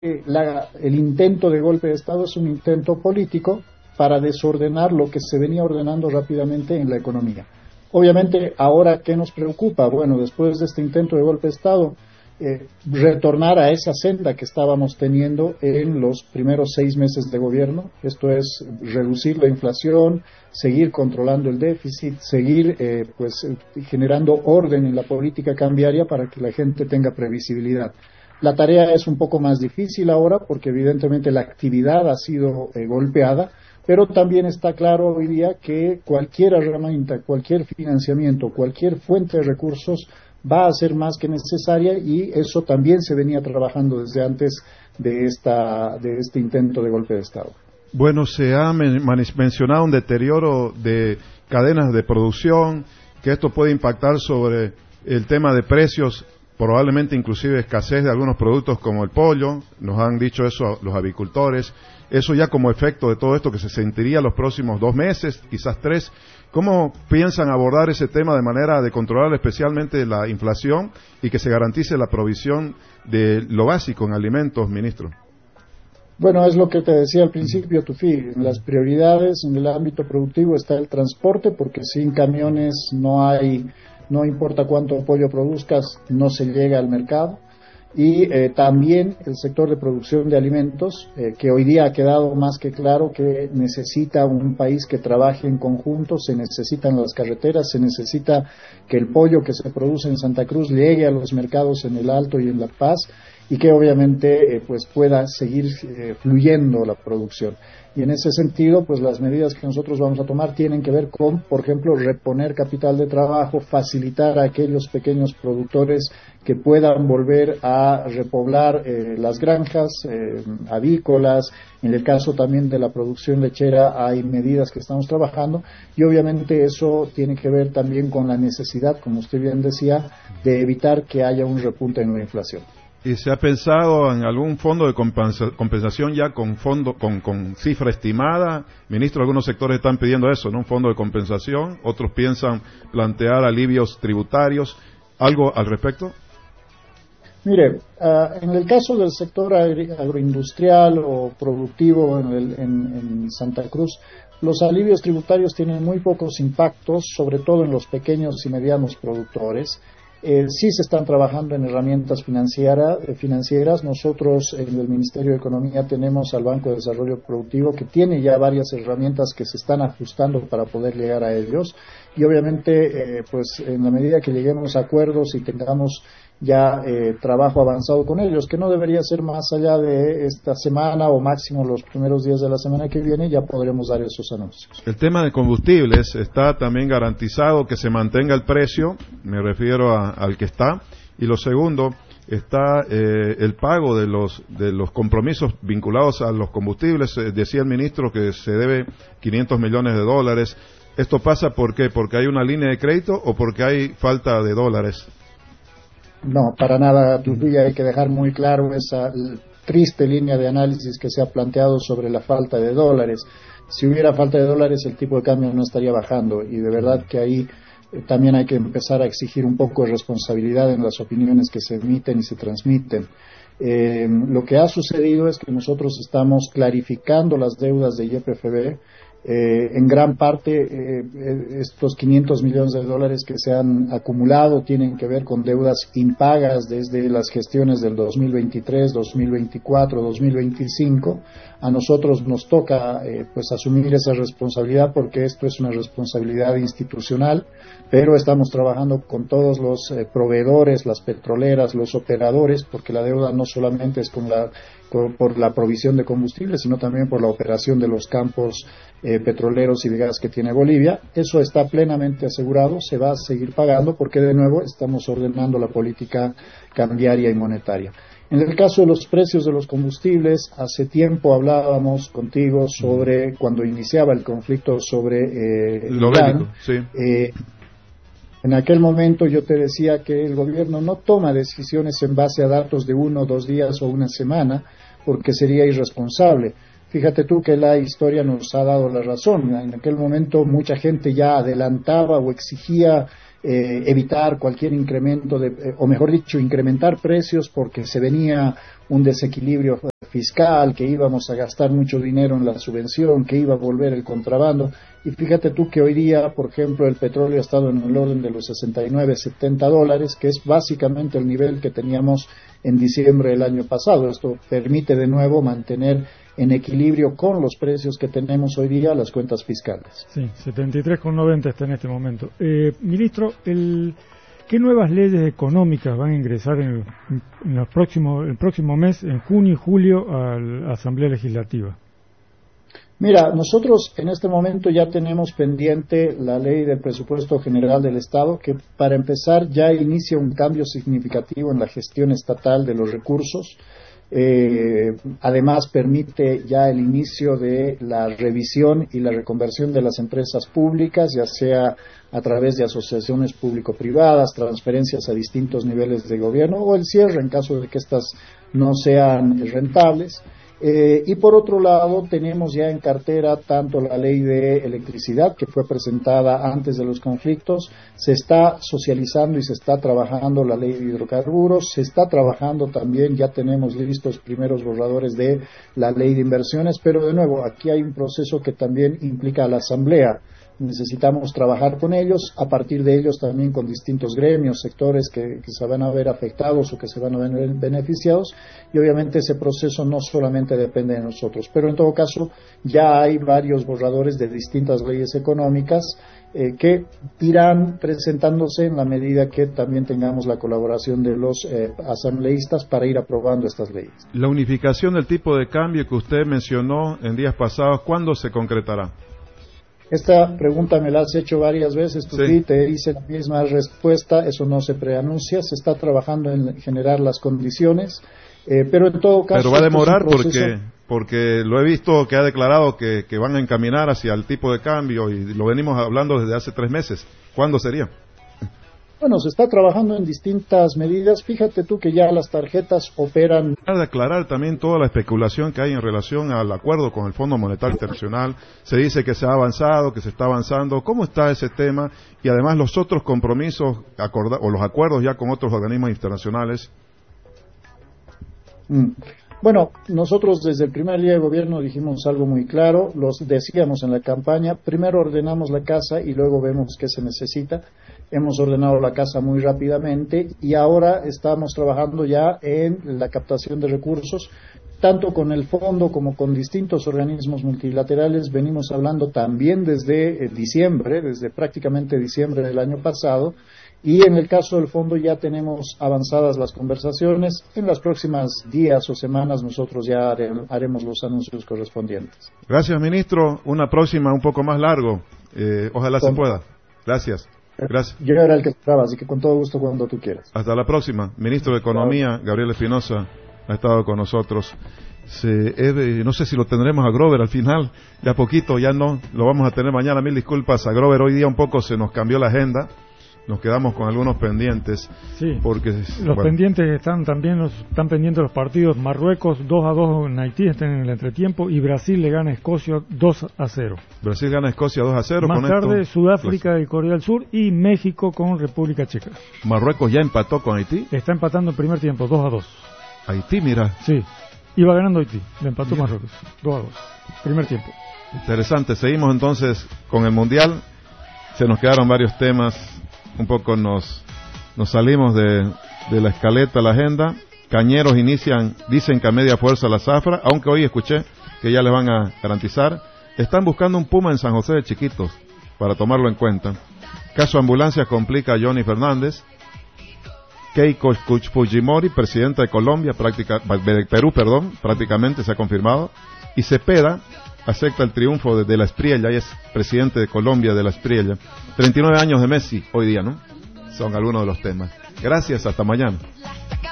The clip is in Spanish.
el intento de golpe de Estado es un intento político para desordenar lo que se venía ordenando rápidamente en la economía. Obviamente, ahora, ¿qué nos preocupa? Bueno, después de este intento de golpe de Estado, retornar a esa senda que estábamos teniendo en los primeros 6 meses de gobierno. Esto es reducir la inflación, seguir controlando el déficit, seguir generando orden en la política cambiaria para que la gente tenga previsibilidad. La tarea es un poco más difícil ahora porque evidentemente la actividad ha sido golpeada, pero también está claro hoy día que cualquier herramienta, cualquier financiamiento, cualquier fuente de recursos va a ser más que necesaria, y eso también se venía trabajando desde antes de este intento de golpe de Estado. Bueno, se ha mencionado un deterioro de cadenas de producción, que esto puede impactar sobre el tema de precios, probablemente inclusive escasez de algunos productos como el pollo. Nos han dicho eso los avicultores. Eso ya como efecto de todo esto que se sentiría los próximos 2 meses, quizás 3. ¿Cómo piensan abordar ese tema de manera de controlar especialmente la inflación y que se garantice la provisión de lo básico en alimentos, ministro? Bueno, es lo que te decía al principio, Tufi. En las prioridades en el ámbito productivo está el transporte, porque sin camiones no importa cuánto pollo produzcas, no se llega al mercado. Y también el sector de producción de alimentos, que hoy día ha quedado más que claro que necesita un país que trabaje en conjunto. Se necesitan las carreteras, se necesita que el pollo que se produce en Santa Cruz llegue a los mercados en el Alto y en La Paz, y que obviamente pueda seguir fluyendo la producción. Y en ese sentido, pues las medidas que nosotros vamos a tomar tienen que ver con, por ejemplo, reponer capital de trabajo, facilitar a aquellos pequeños productores que puedan volver a repoblar las granjas avícolas. En el caso también de la producción lechera hay medidas que estamos trabajando, y obviamente eso tiene que ver también con la necesidad, como usted bien decía, de evitar que haya un repunte en la inflación. ¿Y se ha pensado en algún fondo de compensación ya con cifra estimada? Ministro, algunos sectores están pidiendo eso, ¿no? Un fondo de compensación. Otros piensan plantear alivios tributarios. ¿Algo al respecto? Mire, en el caso del sector agroindustrial o productivo en Santa Cruz, los alivios tributarios tienen muy pocos impactos, sobre todo en los pequeños y medianos productores. Sí se están trabajando en herramientas financieras. Nosotros en el Ministerio de Economía tenemos al Banco de Desarrollo Productivo, que tiene ya varias herramientas que se están ajustando para poder llegar a ellos, y obviamente en la medida que lleguemos a acuerdos y tengamos ya trabajo avanzado con ellos, que no debería ser más allá de esta semana o máximo los primeros días de la semana que viene, ya podremos dar esos anuncios. El tema de combustibles, ¿está también garantizado que se mantenga el precio? Me refiero al que está. Y lo segundo, está el pago de los compromisos vinculados a los combustibles. Decía el ministro que se debe $500 millones. ¿Esto pasa por qué? ¿Porque hay una línea de crédito o porque hay falta de dólares? No, para nada, Tutuya. Hay que dejar muy claro esa triste línea de análisis que se ha planteado sobre la falta de dólares. Si hubiera falta de dólares, el tipo de cambio no estaría bajando, y de verdad que ahí también hay que empezar a exigir un poco de responsabilidad en las opiniones que se emiten y se transmiten. Lo que ha sucedido es que nosotros estamos clarificando las deudas de YPFB. En gran parte estos $500 millones que se han acumulado tienen que ver con deudas impagas desde las gestiones del 2023, 2024, 2025. A nosotros nos toca asumir esa responsabilidad, porque esto es una responsabilidad institucional, pero estamos trabajando con todos los proveedores, las petroleras, los operadores, porque la deuda no solamente es por la provisión de combustible, sino también por la operación de los campos petroleros y de gas que tiene Bolivia. Eso está plenamente asegurado, se va a seguir pagando, porque de nuevo estamos ordenando la política cambiaria y monetaria. En el caso de los precios de los combustibles, hace tiempo hablábamos contigo sobre cuando iniciaba el conflicto sobre Irán. Sí. En aquel momento yo te decía que el gobierno no toma decisiones en base a datos de 1 o 2 días o una semana, porque sería irresponsable. Fíjate tú que la historia nos ha dado la razón. En aquel momento mucha gente ya adelantaba o exigía evitar cualquier incremento o mejor dicho, incrementar precios, porque se venía un desequilibrio fiscal, que íbamos a gastar mucho dinero en la subvención, que iba a volver el contrabando. Y fíjate tú que hoy día, por ejemplo, el petróleo ha estado en el orden de los $69-70, que es básicamente el nivel que teníamos en diciembre del año pasado. Esto permite de nuevo mantener en equilibrio con los precios que tenemos hoy día las cuentas fiscales. Sí, 73,90 está en este momento. Ministro, ¿qué nuevas leyes económicas van a ingresar el próximo mes, en junio y julio, a la Asamblea Legislativa? Mira, nosotros en este momento ya tenemos pendiente la ley del presupuesto general del Estado, que para empezar ya inicia un cambio significativo en la gestión estatal de los recursos. Además permite ya el inicio de la revisión y la reconversión de las empresas públicas, ya sea a través de asociaciones público-privadas, transferencias a distintos niveles de gobierno o el cierre en caso de que estas no sean rentables. Y por otro lado tenemos ya en cartera tanto la ley de electricidad, que fue presentada antes de los conflictos, se está socializando y se está trabajando la ley de hidrocarburos, se está trabajando también, ya tenemos listos primeros borradores de la ley de inversiones, pero de nuevo aquí hay un proceso que también implica a la Asamblea. Necesitamos trabajar con ellos, a partir de ellos también con distintos gremios, sectores que se van a ver afectados o que se van a ver beneficiados, y obviamente ese proceso no solamente depende de nosotros, pero en todo caso ya hay varios borradores de distintas leyes económicas que irán presentándose en la medida que también tengamos la colaboración de los asambleístas para ir aprobando estas leyes. La unificación del tipo de cambio que usted mencionó en días pasados, ¿cuándo se concretará? Esta pregunta me la has hecho varias veces, sí. Te hice la misma respuesta, eso no se preanuncia, se está trabajando en generar las condiciones, pero en todo caso... Pero va a demorar porque lo he visto que ha declarado que van a encaminar hacia el tipo de cambio y lo venimos hablando desde hace 3 meses. ¿Cuándo sería? Bueno, se está trabajando en distintas medidas. Fíjate tú que ya las tarjetas operan. Para declarar también toda la especulación que hay en relación al acuerdo con el Fondo Monetario Internacional. Se dice que se ha avanzado, que se está avanzando. ¿Cómo está ese tema? Y además los otros compromisos o los acuerdos ya con otros organismos internacionales. Bueno, nosotros desde el primer día de gobierno dijimos algo muy claro, los decíamos en la campaña, primero ordenamos la casa y luego vemos qué se necesita. Hemos ordenado la casa muy rápidamente y ahora estamos trabajando ya en la captación de recursos, tanto con el fondo como con distintos organismos multilaterales. Venimos hablando también desde desde prácticamente diciembre del año pasado. Y en el caso del fondo ya tenemos avanzadas las conversaciones. En las próximas días o semanas nosotros ya haremos los anuncios correspondientes. Gracias, ministro. Una próxima un poco más largo. Ojalá se pueda. Gracias. Gracias. Yo era el que estaba, así que con todo gusto cuando tú quieras. Hasta la próxima. Ministro de Economía, Gabriel Espinosa, ha estado con nosotros. No sé si lo tendremos a Grover al final. Ya poquito, ya no. Lo vamos a tener mañana. 1000 disculpas a Grover. Hoy día un poco se nos cambió la agenda. Nos quedamos con algunos pendientes. Sí, porque los pendientes están pendientes los partidos. Marruecos 2-2 en Haití, están en el entretiempo, y Brasil le gana a Escocia 2-0. Brasil gana a Escocia 2-0. Más tarde Sudáfrica y Corea del Sur, y México con República Checa. Marruecos ya empató con Haití. Está empatando en primer tiempo, 2-2. Haití, mira. Sí, iba ganando Haití, le empató Marruecos, 2-2. Primer tiempo. Interesante. Seguimos entonces con el Mundial. Se nos quedaron varios temas. Un poco nos salimos de la escaleta, la agenda. Cañeros dicen que a media fuerza la zafra, aunque hoy escuché que ya le van a garantizar. Están buscando un Puma en San José de Chiquitos, para tomarlo en cuenta. Caso ambulancia complica a Johnny Fernández. Keiko Fujimori, presidenta de Perú, prácticamente se ha confirmado. Y Cepeda acepta el triunfo de la Espriella y es presidente de Colombia de la Espriella. 39 años de Messi hoy día, ¿no? Son algunos de los temas. Gracias, hasta mañana.